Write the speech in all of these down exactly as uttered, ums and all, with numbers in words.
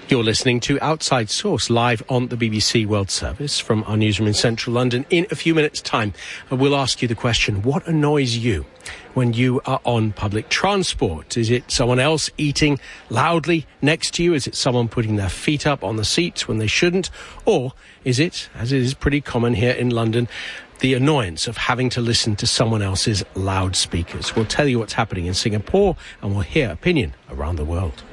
You're listening to Outside Source live on the B B C World Service from our newsroom in central London. In a few minutes' time, we'll ask you the question, what annoys you when you are on public transport? Is it someone else eating loudly next to you? Is it someone putting their feet up on the seats when they shouldn't? Or is it, as it is pretty common here in London, the annoyance of having to listen to someone else's loudspeakers? We'll tell you what's happening in Singapore and we'll hear opinion around the world.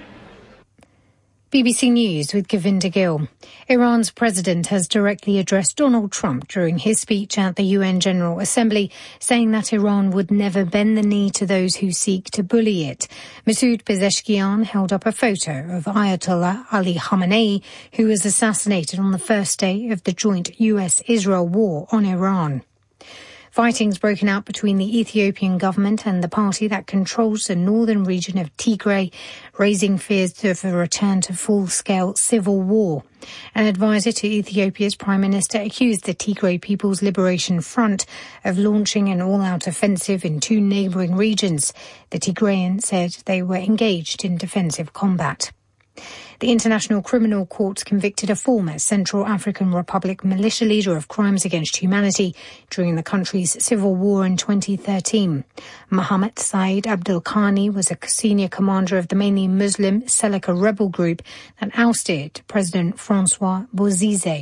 B B C News with Govinda Gill. Iran's president has directly addressed Donald Trump during his speech at the U N General Assembly, saying that Iran would never bend the knee to those who seek to bully it. Masoud Pezeshkian held up a photo of Ayatollah Ali Khamenei, who was assassinated on the first day of the joint U S Israel war on Iran. Fighting's broken out between the Ethiopian government and the party that controls the northern region of Tigray, raising fears of a return to full-scale civil war. An advisor to Ethiopia's prime minister accused the Tigray People's Liberation Front of launching an all-out offensive in two neighbouring regions. The Tigrayan said they were engaged in defensive combat. The International Criminal Court convicted a former Central African Republic militia leader of crimes against humanity during the country's civil war in twenty thirteen. Mohamed Said Abdelkhani was a senior commander of the mainly Muslim Seleka rebel group that ousted President Francois Bozize.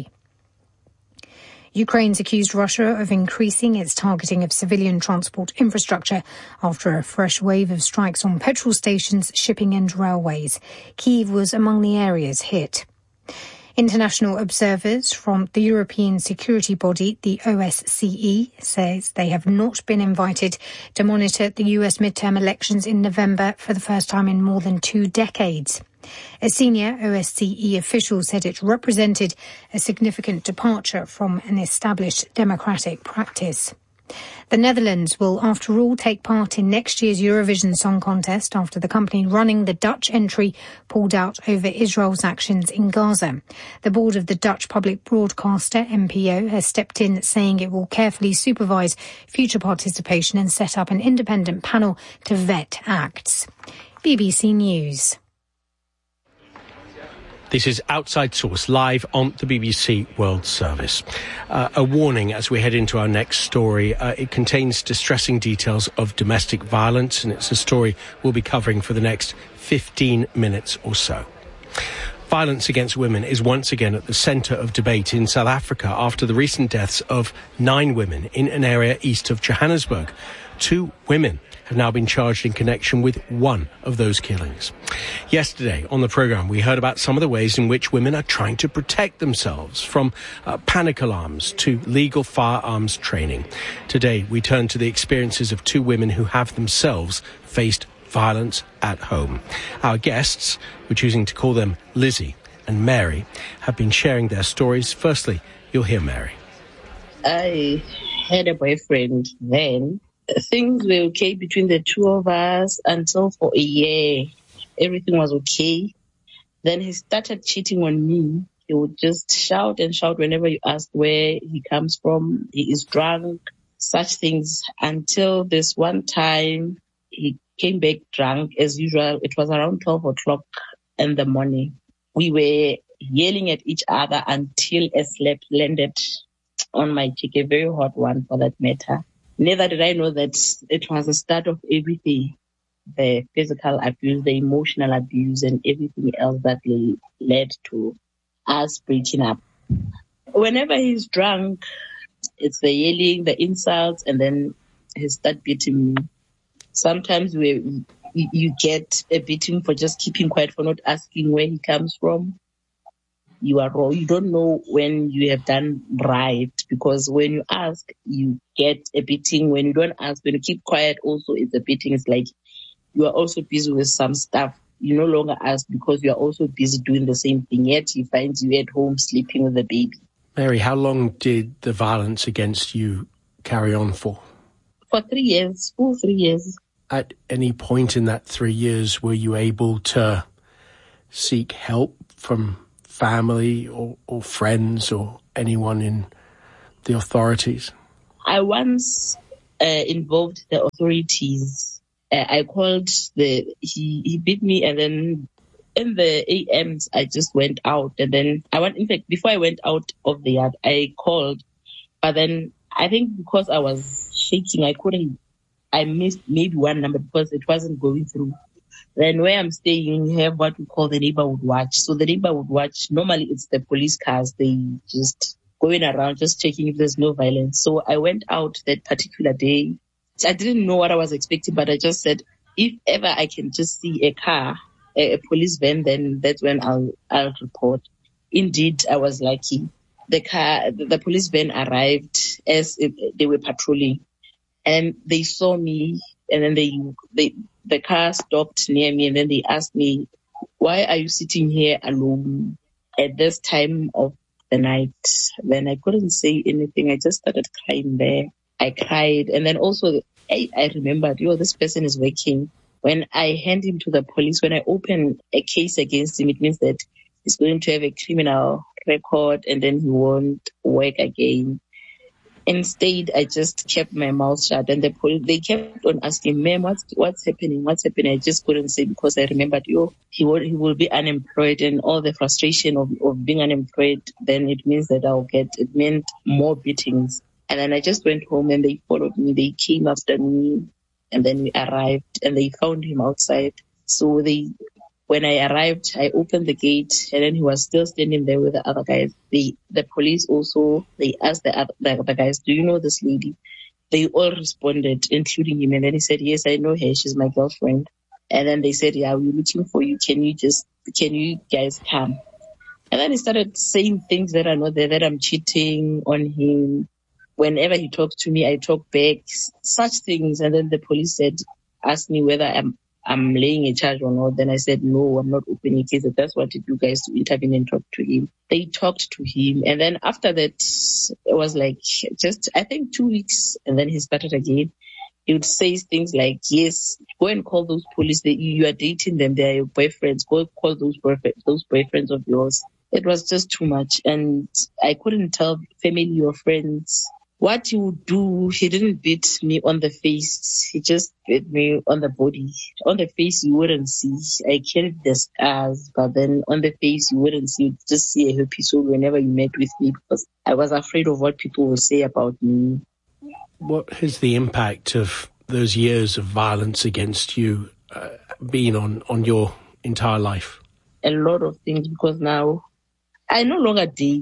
Ukraine's accused Russia of increasing its targeting of civilian transport infrastructure after a fresh wave of strikes on petrol stations, shipping and railways. Kyiv was among the areas hit. International observers from the European security body, the O S C E, says they have not been invited to monitor the U S midterm elections in November for the first time in more than two decades. A senior O S C E official said it represented a significant departure from an established democratic practice. The Netherlands will, after all, take part in next year's Eurovision Song Contest after the company running the Dutch entry pulled out over Israel's actions in Gaza. The board of the Dutch public broadcaster, N P O, has stepped in, saying it will carefully supervise future participation and set up an independent panel to vet acts. B B C News. This is Outside Source, live on the B B C World Service. Uh, a warning as we head into our next story. Uh, it contains distressing details of domestic violence, and it's a story we'll be covering for the next fifteen minutes or so. Violence against women is once again at the centre of debate in South Africa after the recent deaths of nine women in an area east of Johannesburg. Two women have now been charged in connection with one of those killings. Yesterday on the programme, we heard about some of the ways in which women are trying to protect themselves, from uh, panic alarms to legal firearms training. Today, we turn to the experiences of two women who have themselves faced violence at home. Our guests, we're choosing to call them Lizzie and Mary, have been sharing their stories. Firstly, you'll hear Mary. I had a boyfriend then. Things were okay between the two of us until for a year everything was okay. Then he started cheating on me. He would just shout and shout whenever you ask where he comes from. He is drunk, such things, until this one time he came back drunk as usual. It was around twelve o'clock in the morning. We were yelling at each other until a slap landed on my cheek, a very hot one for that matter. Neither did I know that it was the start of everything, the physical abuse, the emotional abuse, and everything else that led to us breaking up. Whenever he's drunk, it's the yelling, the insults, and then he starts beating me. Sometimes we, you get a beating for just keeping quiet, for not asking where he comes from. You are wrong. You don't know when you have done right, because when you ask, you get a beating. When you don't ask, when you keep quiet, also it's a beating. It's like you are also busy with some stuff. You no longer ask because you are also busy doing the same thing. Yet he finds you at home sleeping with the baby. Mary, how long did the violence against you carry on for? For three years, full three years. At any point in that three years, were you able to seek help from family or, or friends or anyone in the authorities? I once uh, involved the authorities. Uh, I called the, he, he beat me and then in the A Ms, I just went out, and then I went, in fact, before I went out of the yard, I called, but then I think because I was shaking, I couldn't, I missed maybe one number because it wasn't going through. Then where I'm staying, you have what we call the neighborhood watch. So the neighborhood watch, normally it's the police cars. They just going around, just checking if there's no violence. So I went out that particular day. I didn't know what I was expecting, but I just said, if ever I can just see a car, a, a police van, then that's when I'll, I'll report. Indeed, I was lucky. The car, the, the police van arrived as it, they were patrolling, and they saw me, and then they, they, the car stopped near me, and then they asked me, why are you sitting here alone at this time of the night? Then I couldn't say anything. I just started crying there. I cried. And then also I, I remembered, yo, this person is working. When I hand him to the police, when I open a case against him, it means that he's going to have a criminal record and then he won't work again. Instead, I just kept my mouth shut, and the police, they kept on asking, ma'am, what's, what's happening? What's happening? I just couldn't say because I remembered, yo, he will, he will be unemployed, and all the frustration of, of being unemployed, then it means that I'll get, it meant more beatings. And then I just went home and they followed me. They came after me, and then we arrived and they found him outside. So they, when I arrived, I opened the gate, and then he was still standing there with the other guys. The the police also, they asked the other, the other guys, do you know this lady? They all responded, including him. And then he said, yes, I know her. She's my girlfriend. And then they said, yeah, we're looking for you. Can you just, can you guys come? And then he started saying things that are not there, that I'm cheating on him. Whenever he talks to me, I talk back, such things. And then the police said, asked me whether I'm I'm laying a charge or not. Then I said, no, I'm not opening a case. That's what you guys to intervene and talk to him. They talked to him. And then after that, it was like just, I think two weeks. And then he started again. He would say things like, yes, go and call those police. They, you are dating them. They are your boyfriends. Go call those boyfriends, those boyfriends of yours. It was just too much. And I couldn't tell family or friends what he would do. He didn't beat me on the face. He just beat me on the body. On the face, you wouldn't see. I carried the scars, but then on the face, you wouldn't see. You'd just see a happy soul whenever you met with me because I was afraid of what people will say about me. What has the impact of those years of violence against you uh, been on, on your entire life? A lot of things, because now I no longer date.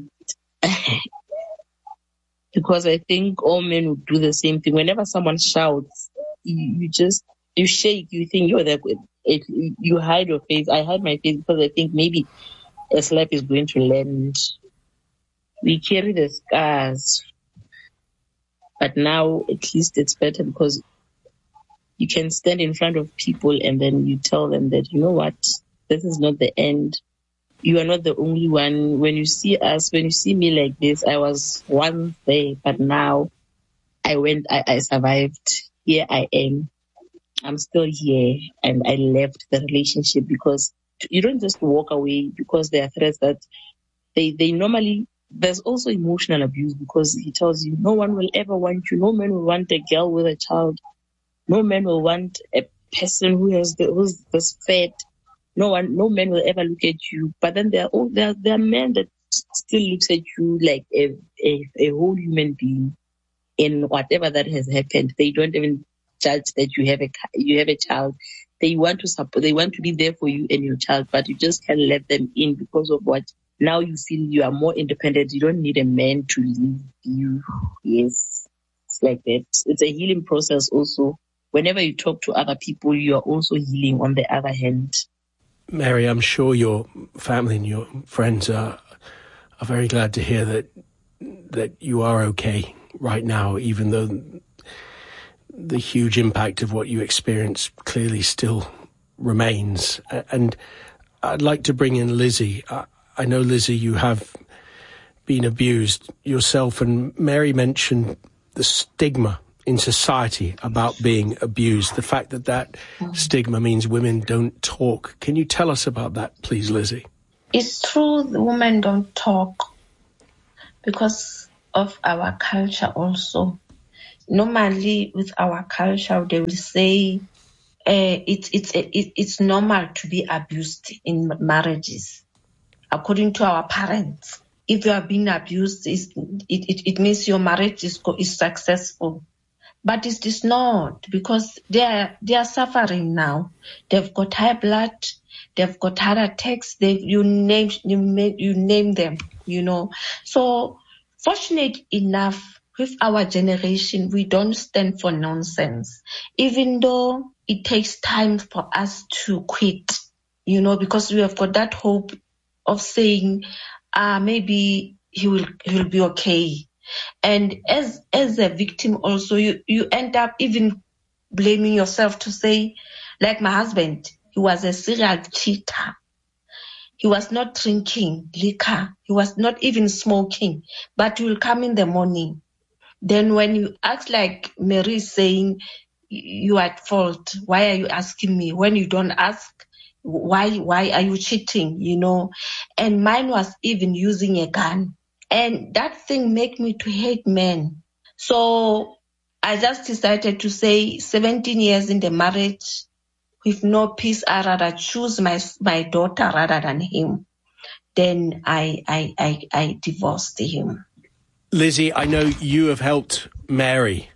Because I think all men would do the same thing. Whenever someone shouts, you, you just, you shake, you think you're there, you hide your face. I hide my face because I think maybe a slap is going to land. We carry the scars. But now at least it's better because you can stand in front of people and then you tell them that, you know what, this is not the end. You are not the only one. When you see us, when you see me like this, I was once there, but now I went, I, I survived. Here I am. I'm still here, and I left the relationship because you don't just walk away because there are threats that they, they normally, there's also emotional abuse because he tells you no one will ever want you. No man will want a girl with a child. No man will want a person who has the, who's this fat. No one, no man will ever look at you. But then there are all, there, there are men that still looks at you like a, a, a whole human being. In whatever that has happened, they don't even judge that you have a you have a child. They want to support. They want to be there for you and your child, but you just can't let them in because of what. Now you feel you are more independent. You don't need a man to leave you. Yes, it's like that. It's a healing process also. Whenever you talk to other people, you are also healing on the other hand. Mary, I'm sure your family and your friends are are very glad to hear that that you are okay right now, even though the huge impact of what you experienced clearly still remains. And I'd like to bring in Lizzie. I, I know, Lizzie, you have been abused yourself, and Mary mentioned the stigma in society about being abused, the fact that that stigma means women don't talk. Can you tell us about that, please, Lizzie? It's true, the women don't talk because of our culture also. Normally, with our culture, they will say uh, it's it's it, it's normal to be abused in marriages, according to our parents. If you are being abused, it it, it means your marriage is is successful. But it is not, because they are they are suffering now. They've got high blood, they've got heart attacks. They you name you name, you name them, you know. So fortunate enough with our generation, we don't stand for nonsense, even though it takes time for us to quit, you know, because we have got that hope of saying, ah, maybe he will he will be okay. And as as a victim also, you, you end up even blaming yourself to say, like my husband, he was a serial cheater. He was not drinking liquor. He was not even smoking, but he will come in the morning. Then when you ask, like Mary is saying, you are at fault. Why are you asking me? When you don't ask, why why are you cheating? You know, and mine was even using a gun. And that thing made me to hate men. So I just decided to say seventeen years in the marriage with no peace, I rather choose my my daughter rather than him. Then I I I, I divorced him. Lizzie, I know you have helped Mary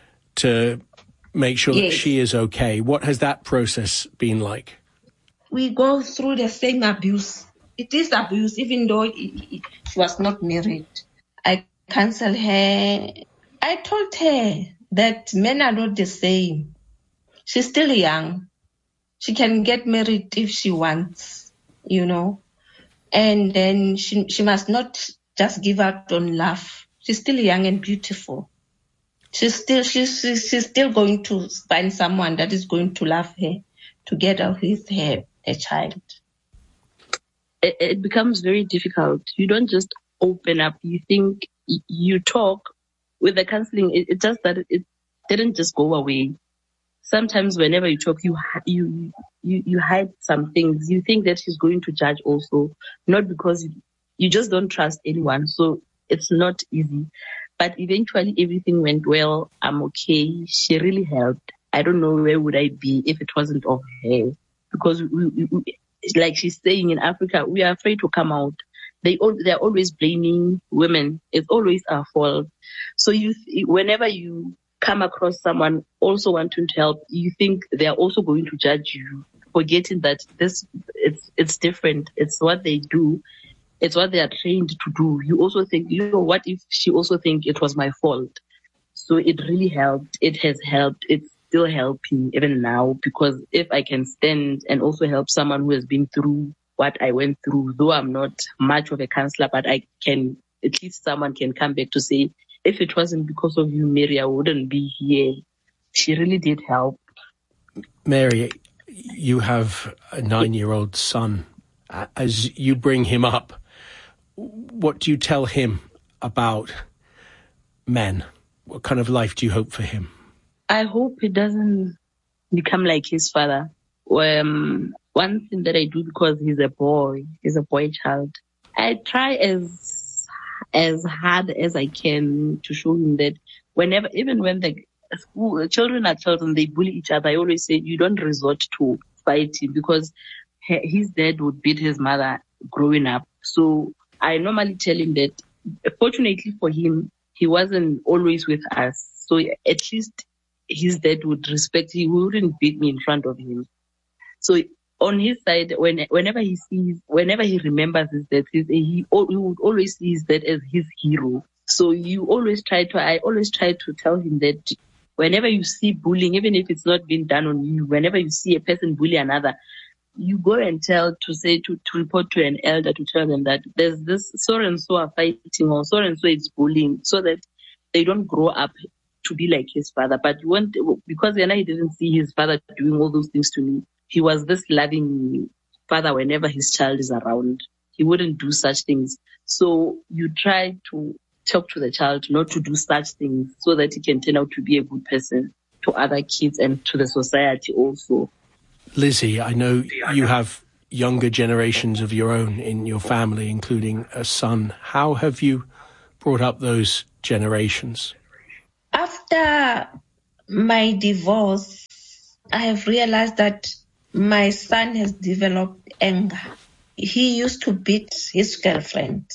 to make sure yes. that she is okay. What has that process been like? We go through the same abuse. It is abuse, even though it, it, she was not married. I counseled her. I told her that men are not the same. She's still young. She can get married if she wants, you know. And then she she must not just give up on love. She's still young and beautiful. She's still she's she's still going to find someone that is going to love her, together with her a child. It, it becomes very difficult. You don't just open up. You think, you talk. With the counseling, it, it's just that it didn't just go away. Sometimes whenever you talk, you you you you hide some things. You think that he's going to judge also, not because you, you just don't trust anyone. So it's not easy. But eventually everything went well. I'm okay. She really helped. I don't know where would I be if it wasn't of her. Because we, we, we, like she's saying, in Africa, we are afraid to come out. They all, they're always blaming women. It's always our fault. So you, whenever you come across someone also wanting to help, you think they're also going to judge you, forgetting that this, it's, it's different. It's what they do. It's what they are trained to do. You also think, you know, what if she also think it was my fault? So it really helped. It has helped. It's still helping even now, because if I can stand and also help someone who has been through what I went through, though I'm not much of a counselor, but I can, at least someone can come back to say, if it wasn't because of you, Mary, I wouldn't be here. She really did help. Mary, you have a nine-year-old son. As you bring him up, what do you tell him about men? What kind of life do you hope for him? I hope he doesn't become like his father. Um, one thing that I do, because he's a boy, he's a boy child, I try as as hard as I can to show him that whenever, even when the school children are children, they bully each other. I always say you don't resort to fighting, because his dad would beat his mother growing up. So I normally tell him that, fortunately for him, he wasn't always with us. So at least his dad would respect, he wouldn't beat me in front of him. So on his side, when whenever he sees, whenever he remembers his dad, he, he, he would always see his dad as his hero. So you always try to, I always try to tell him that whenever you see bullying, even if it's not been done on you, whenever you see a person bully another, you go and tell, to say, to, to report to an elder, to tell them that there's this so and so are fighting, or so and so is bullying, so that they don't grow up to be like his father. But you want, because Yana, he didn't see his father doing all those things to me. He was this loving father whenever his child is around. He wouldn't do such things. So you try to talk to the child not to do such things, so that he can turn out to be a good person to other kids and to the society also. Lizzie, I know you have younger generations of your own in your family, including a son. How have you brought up those generations? After my divorce, I have realized that my son has developed anger. He used to beat his girlfriend.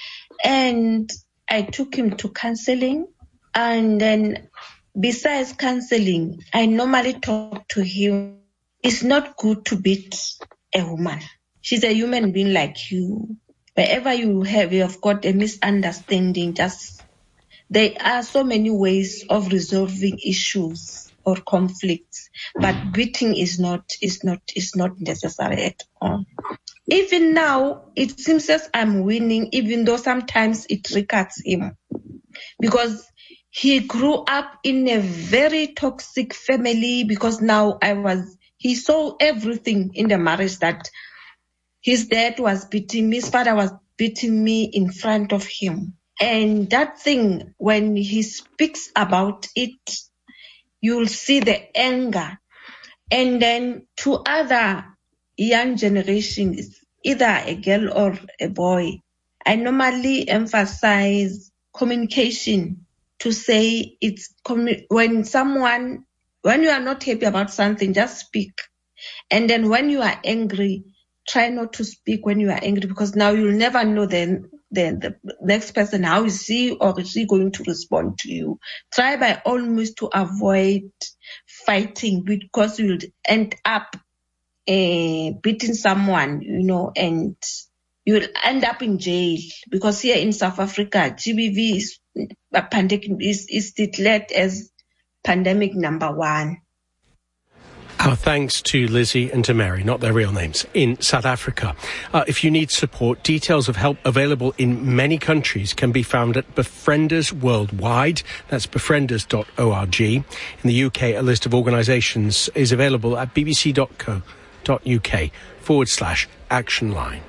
And I took him to counseling. And then besides counseling, I normally talk to him. It's not good to beat a woman. She's a human being like you. Wherever you have, you have got a misunderstanding, just there are so many ways of resolving issues or conflicts, but beating is not is not is not necessary at all. Even now, it seems as I'm winning, even though sometimes it triggers him, because he grew up in a very toxic family. Because now I was, he saw everything in the marriage, that his dad was beating me, his father was beating me in front of him. And that thing, when he speaks about it, you'll see the anger. And then to other young generations, either a girl or a boy, I normally emphasize communication, to say it's commu- when someone, when you are not happy about something, just speak. And then when you are angry, try not to speak when you are angry, because now you'll never know then the, the next person, how is he or is she going to respond to you. Try by all means to avoid fighting, because you'll end up uh, beating someone, you know, and you'll end up in jail, because here in South Africa, G B V is, a pandemic, is, is declared as pandemic number one. Our thanks to Lizzie and to Mary, not their real names, in South Africa. Uh, if you need support, details of help available in many countries can be found at Befrienders Worldwide. That's befrienders dot org. In the U K, a list of organisations is available at bbc.co.uk forward slash action line.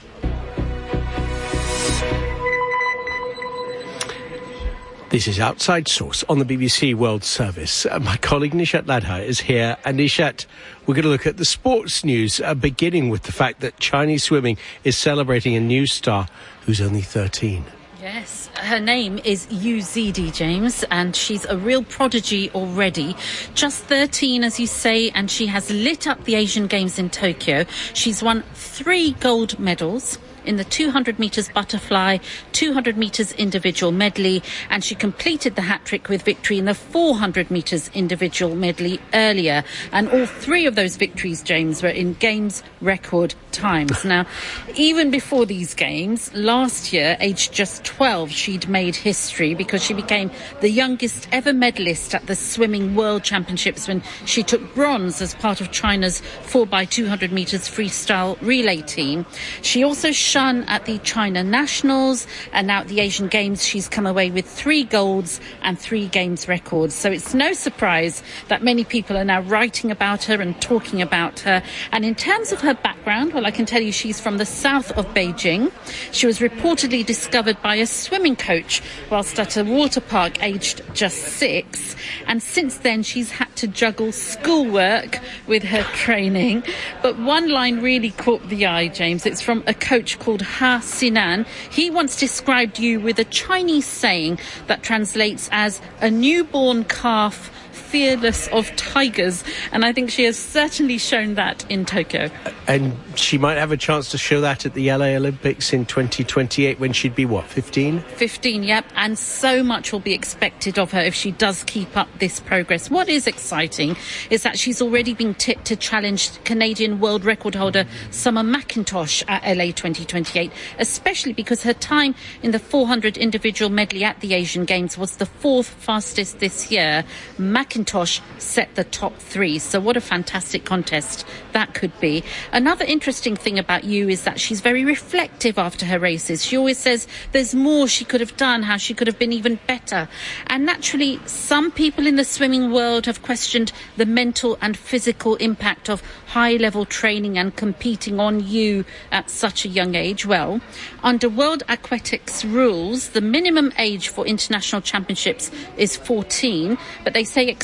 This is Outside Source on the B B C World Service. Uh, my colleague Nishat Ladha is here. And Nishat, we're going to look at the sports news, uh, beginning with the fact that Chinese swimming is celebrating a new star who's only thirteen. Yes, her name is Yu Zidi, James, and she's a real prodigy already. Just thirteen, as you say, and she has lit up the Asian Games in Tokyo. She's won three gold medals in the two hundred metres butterfly, two hundred metres individual medley, and she completed the hat-trick with victory in the four hundred metres individual medley earlier. And all three of those victories, James, were in Games record times. Now, even before these Games, last year, aged just twelve, she'd made history because she became the youngest ever medalist at the Swimming World Championships when she took bronze as part of China's four by two hundred metres freestyle relay team. She also shone at the China Nationals, and now at the Asian Games she's come away with three golds and three Games records. So it's no surprise that many people are now writing about her and talking about her. And in terms of her background, well, I can tell you she's from the south of Beijing. She was reportedly discovered by a swimming coach whilst at a water park aged just six. And since then she's had to juggle schoolwork with her training. But one line really caught the eye, James. It's from a coach called Ha Sinan. He once described you with a Chinese saying that translates as a newborn calf fearless of tigers, and I think she has certainly shown that in Tokyo. And she might have a chance to show that at the L A Olympics in twenty twenty-eight when she'd be, what, fifteen? fifteen, yep, and so much will be expected of her if she does keep up this progress. What is exciting is that she's already been tipped to challenge Canadian world record holder Summer McIntosh at L A twenty twenty-eight, especially because her time in the four hundred individual medley at the Asian Games was the fourth fastest this year. McIntosh set the top three, so what a fantastic contest that could be. Another interesting thing about you is that she's very reflective after her races. She always says there's more she could have done, how she could have been even better. And naturally, some people in the swimming world have questioned the mental and physical impact of high-level training and competing on you at such a young age. Well, under World Aquatics rules, the minimum age for international championships is fourteen, but they say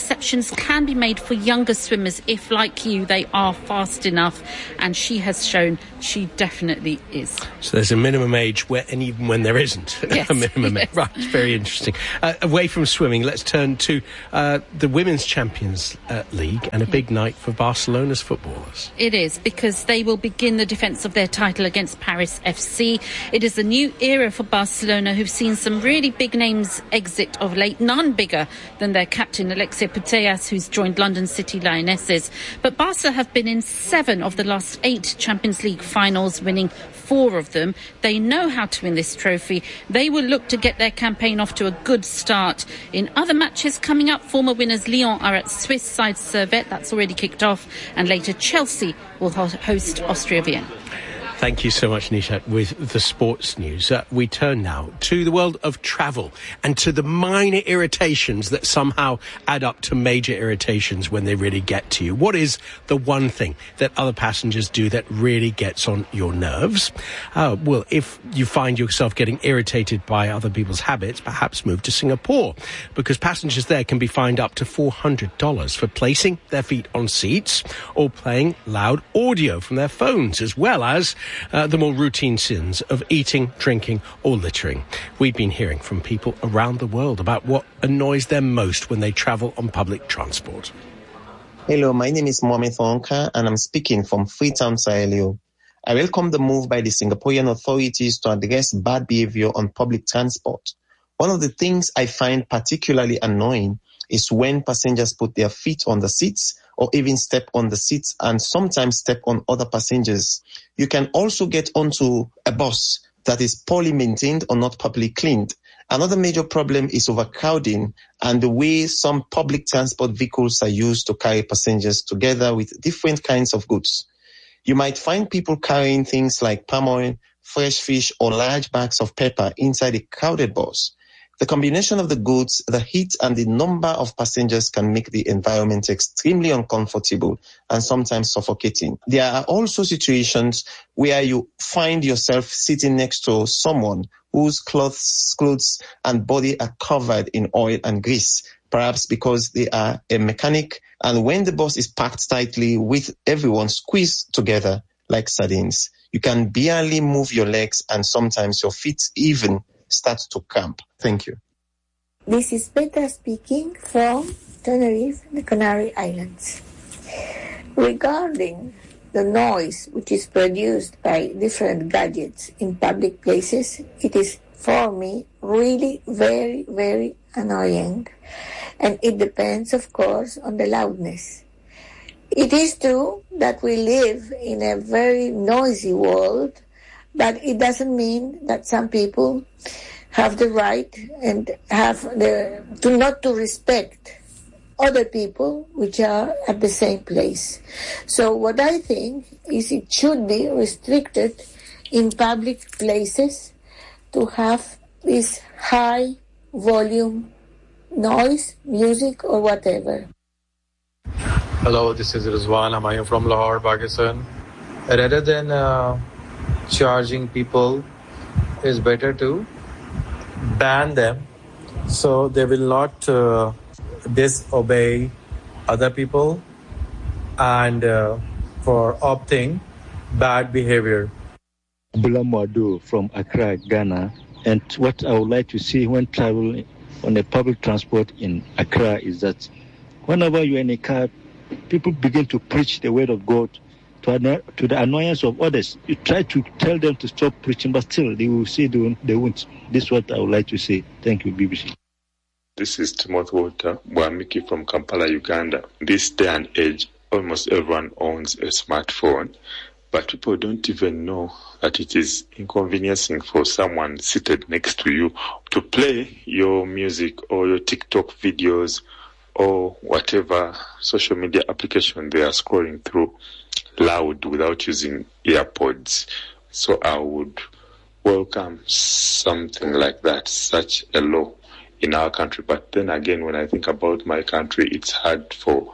exceptions can be made for younger swimmers if, like you, they are fast enough. And she has shown she definitely is. So there's a minimum age where, and even when there isn't yes, a minimum yes. age. Right, it's very interesting. Uh, away from swimming, let's turn to uh, the Women's Champions uh, League and a big night for Barcelona's footballers. It is, because they will begin the defence of their title against Paris F C. It is a new era for Barcelona, who've seen some really big names exit of late, none bigger than their captain Alexia Putellas, who's joined London City Lionesses. But Barca have been in seven of the last eight Champions League finals, winning four of them. They know how to win this trophy. They will look to get their campaign off to a good start. In other matches coming up, former winners Lyon are at Swiss side Servette. That's already kicked off. And later Chelsea will host Austria Vienna. Thank you so much, Nishat, with the sports news. Uh, we turn now to the world of travel and to the minor irritations that somehow add up to major irritations when they really get to you. What is the one thing that other passengers do that really gets on your nerves? Uh, well, if you find yourself getting irritated by other people's habits, perhaps move to Singapore, because passengers there can be fined up to four hundred dollars for placing their feet on seats or playing loud audio from their phones, as well as Uh, the more routine sins of eating, drinking or littering. We've been hearing from people around the world about what annoys them most when they travel on public transport. Hello, my name is Mohamed Thonka and I'm speaking from Freetown, Sierra Leone. I welcome the move by the Singaporean authorities to address bad behavior on public transport. One of the things I find particularly annoying is when passengers put their feet on the seats or even step on the seats and sometimes step on other passengers. You can also get onto a bus that is poorly maintained or not properly cleaned. Another major problem is overcrowding and the way some public transport vehicles are used to carry passengers together with different kinds of goods. You might find people carrying things like palm oil, fresh fish, or large bags of pepper inside a crowded bus. The combination of the goods, the heat, and the number of passengers can make the environment extremely uncomfortable and sometimes suffocating. There are also situations where you find yourself sitting next to someone whose clothes, clothes and body are covered in oil and grease, perhaps because they are a mechanic, and when the bus is packed tightly with everyone squeezed together like sardines, you can barely move your legs and sometimes your feet even start to cramp. Thank you. This is Petra speaking from Tenerife, the Canary Islands. Regarding the noise which is produced by different gadgets in public places, it is for me really very, very annoying. And it depends, of course, on the loudness. It is true that we live in a very noisy world, but it doesn't mean that some people have the right and have the to not to respect other people which are at the same place. So what I think is it should be restricted in public places to have this high volume noise, music or whatever. Hello, this is Rizwan. I'm from Lahore, Pakistan. Rather than uh, charging people, it's better to ban them so they will not uh, disobey other people and uh, for opting bad behavior. Abdullah Mwadu from Accra, Ghana. And what I would like to see when traveling on a public transport in Accra is that whenever you're in a car, people begin to preach the word of God to, anno- to the annoyance of others. You try to tell them to stop preaching, but still they will say they won't. They won't. This is what I would like to say. Thank you, B B C. This is Timothy Walter Bwamiki from Kampala, Uganda. This day and age, almost everyone owns a smartphone, but people don't even know that it is inconveniencing for someone seated next to you to play your music or your TikTok videos or whatever social media application they are scrolling through loud without using earpods. So I would welcome something like that, such a law in our country. But then again, when I think about my country, it's hard for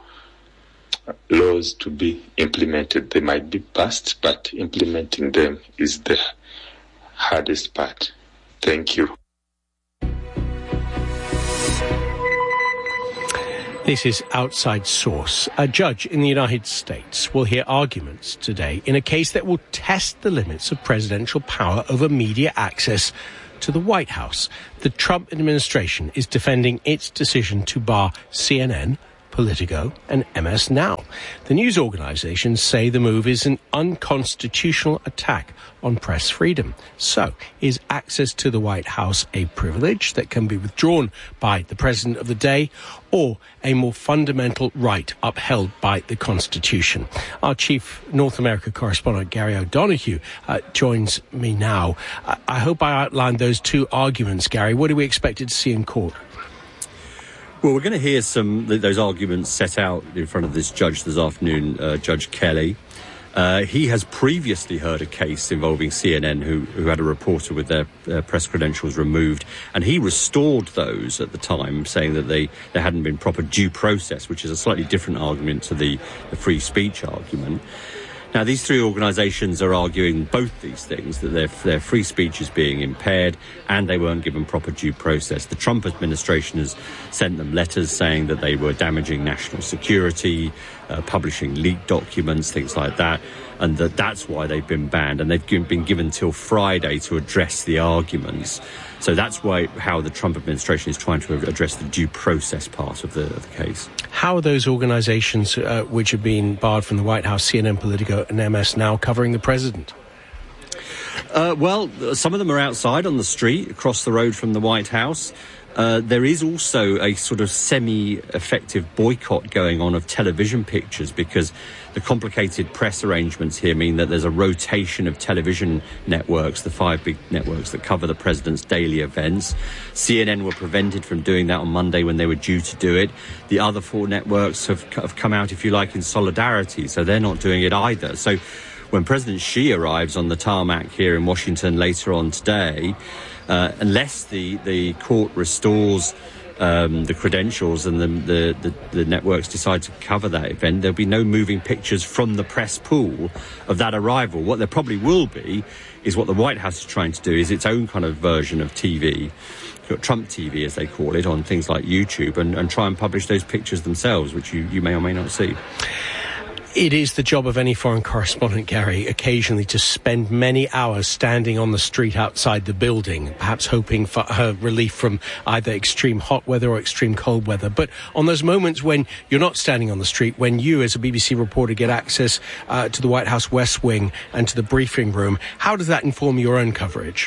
laws to be implemented. They might be passed, but implementing them is the hardest part. Thank you. This is Outside Source. A judge in the United States will hear arguments today in a case that will test the limits of presidential power over media access to the White House. The Trump administration is defending its decision to bar C N N, Politico and M S Now. The news organizations say the move is an unconstitutional attack on press freedom. So, is access to the White House a privilege that can be withdrawn by the president of the day, or a more fundamental right upheld by the Constitution? Our chief North America correspondent, Gary O'Donoghue, uh, joins me now. I-, I hope I outlined those two arguments, Gary. What are we expected to see in court? Well, we're going to hear some of those arguments set out in front of this judge this afternoon, uh, Judge Kelly. Uh, he has previously heard a case involving C N N who, who had a reporter with their uh, press credentials removed, and he restored those at the time, saying that they there hadn't been proper due process, which is a slightly different argument to the, the free speech argument. Now, these three organisations are arguing both these things, that their, their free speech is being impaired and they weren't given proper due process. The Trump administration has sent them letters saying that they were damaging national security, uh, publishing leaked documents, things like that, and that that's why they've been banned. And they've been given till Friday to address the arguments. So that's why how the Trump administration is trying to address the due process part of the, of the case. How are those organisations uh, which have been barred from the White House, C N N, Politico and M S Now, covering the president? Uh, well, some of them are outside on the street, across the road from the White House. Uh, there is also a sort of semi-effective boycott going on of television pictures, because the complicated press arrangements here mean that there's a rotation of television networks, the five big networks that cover the president's daily events. C N N were prevented from doing that on Monday when they were due to do it. The other four networks have, have come out, if you like, in solidarity, so they're not doing it either. So when President Xi arrives on the tarmac here in Washington later on today, Uh, unless the, the court restores um, the credentials and the, the, the, the networks decide to cover that event, there'll be no moving pictures from the press pool of that arrival. What there probably will be is what the White House is trying to do is its own kind of version of T V, Trump T V as they call it, on things like YouTube, and, and try and publish those pictures themselves, which you, you may or may not see. It is the job of any foreign correspondent, Gary, occasionally to spend many hours standing on the street outside the building, perhaps hoping for uh, relief from either extreme hot weather or extreme cold weather. But on those moments when you're not standing on the street, when you as a B B C reporter get access uh, to the White House West Wing and to the briefing room, how does that inform your own coverage?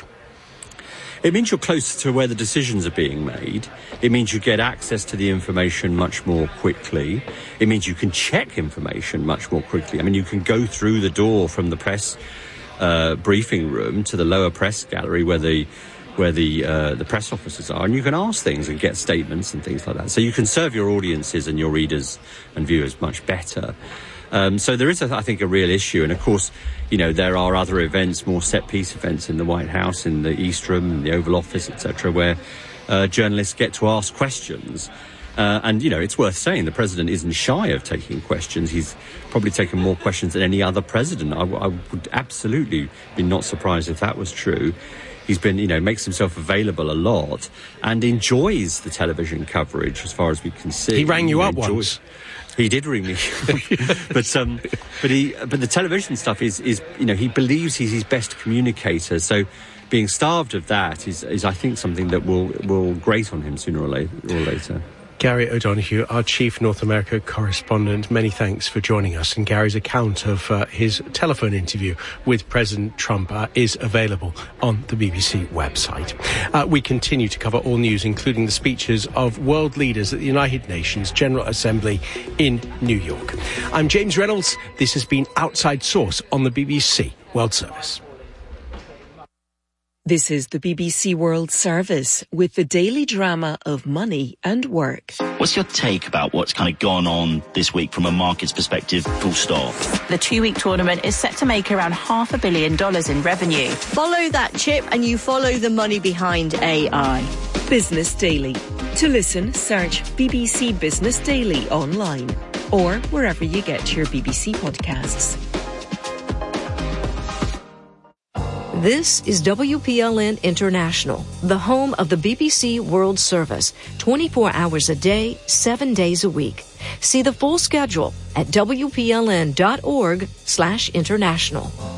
It means you're closer to where the decisions are being made. It means you get access to the information much more quickly. It means you can check information much more quickly. I mean, you can go through the door from the press uh, briefing room to the lower press gallery where the where the uh, the press officers are, and you can ask things and get statements and things like that. So you can serve your audiences and your readers and viewers much better. Um, so there is, a, I think, a real issue. And, of course, you know, there are other events, more set-piece events in the White House, in the East Room, in the Oval Office, et cetera, where uh, journalists get to ask questions. Uh, and, you know, it's worth saying the president isn't shy of taking questions. He's probably taken more questions than any other president. I, I would absolutely be not surprised if that was true. He's been, you know, makes himself available a lot and enjoys the television coverage as far as we can see. He rang you, you know, up enjoys- once. He did ring me, but um, but he but the television stuff is is you know he believes he's his best communicator. So being starved of that is is I think something that will will grate on him sooner or later. Or later. Gary O'Donoghue, our chief North America correspondent, many thanks for joining us. And Gary's account of uh, his telephone interview with President Trump uh, is available on the B B C website. Uh, we continue to cover all news, including the speeches of world leaders at the United Nations General Assembly in New York. I'm James Reynolds. This has been Outside Source on the B B C World Service. This is the B B C World Service with the daily drama of money and work. What's your take about what's kind of gone on this week from a market's perspective, full stop? The two-week tournament is set to make around half a billion dollars in revenue. Follow that chip and you follow the money behind A I. Business Daily. To listen, search B B C Business Daily online or wherever you get your B B C podcasts. This is W P L N International, the home of the B B C World Service, twenty-four hours a day, seven days a week. See the full schedule at W P L N dot org slash international.